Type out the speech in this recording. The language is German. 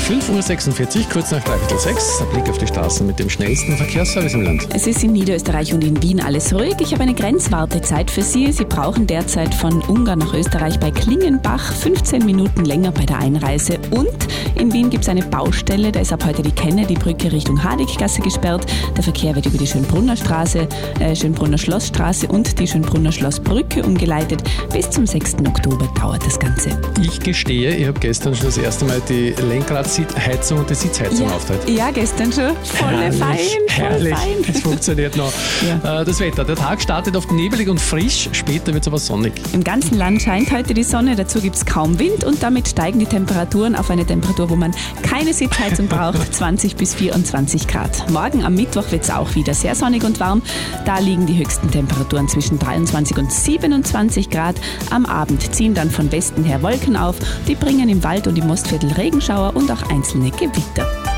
5:46 Uhr, kurz nach 5:45 Uhr. Ein Blick auf die Straßen mit dem schnellsten Verkehrsservice im Land. Es ist in Niederösterreich und in Wien alles ruhig. Ich habe eine Grenzwartezeit für Sie. Sie brauchen derzeit von Ungarn nach Österreich bei Klingenbach 15 Minuten länger bei der Einreise. Und in Wien gibt es eine Baustelle. Da ist ab heute die Kennedy-Brücke Richtung Hadeggasse gesperrt. Der Verkehr wird über die Schönbrunner Straße, Schönbrunner Schlossstraße und die Schönbrunner Schlossbrücke umgeleitet. Bis zum 6. Oktober dauert das Ganze. Ich gestehe, ich habe gestern schon das erste Mal die Lenkradheizung und die Sitzheizung aufgeteilt. Ja, gestern schon. Voll fein. Herrlich. Es funktioniert noch. Ja. Das Wetter. Der Tag startet oft nebelig und frisch, später wird es aber sonnig. Im ganzen Land scheint heute die Sonne, dazu gibt es kaum Wind und damit steigen die Temperaturen auf eine Temperatur, wo man keine Sitzheizung braucht, 20 bis 24 Grad. Morgen am Mittwoch wird es auch wieder sehr sonnig und warm. Da liegen die höchsten Temperaturen zwischen 23 und 27 Grad. Am Abend ziehen dann von Westen her Wolken auf. Die bringen im Wald und im Mostviertel Regenschauer und auch einzelne Gewitter.